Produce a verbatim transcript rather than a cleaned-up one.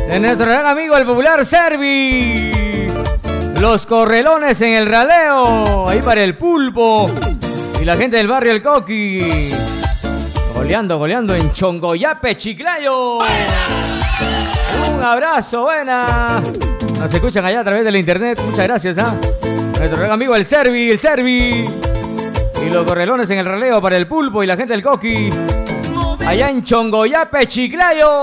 De nuestro gran amigo el popular Servi. Los correlones en el raleo. Ahí para el pulpo. Y la gente del barrio El Coqui. Goleando, goleando en Chongoyape, Chiclayo. Un abrazo, buena. Nos escuchan allá a través de la internet. Muchas gracias, ¿ah? ¿eh? Nuestro gran amigo el Servi, el Servi. Y los correlones en el raleo para el pulpo y la gente del Coqui. Allá en Chongoyape, Chiclayo.